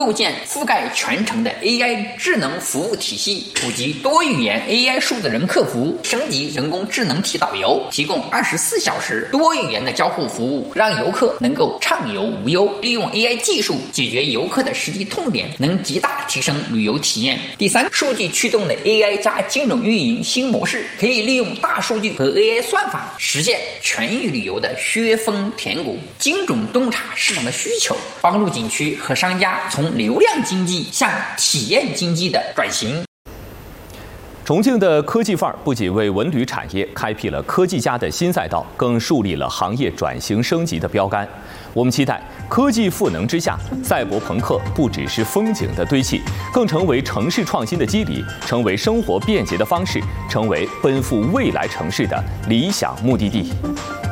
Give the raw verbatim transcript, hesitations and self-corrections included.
构建覆盖全城的 A I 智能服务体系，普及多语言 A I 数字人客服，升级人工智能体导游，提供二十四小时多语言的交互服务，让游客能够畅游无忧。利用 A I 技术解决游客的实际痛点，能极大提升旅游体验。第三，数据驱动的 A I 加精准运营新模式，可以利用大数据和 A I 算法，实现全域旅游的削峰填谷，精准洞察市场的需求，帮助景区和商家从流量经济向体验经济的转型。 重庆的科技范儿不仅为文旅产业开辟了科技家的新赛道，更树立了行业转型升级的标杆。我们期待科技赋能之下，赛博朋克不只是风景的堆砌，更成为城市创新的基底，成为生活便捷的方式，成为奔赴未来城市的理想目的地。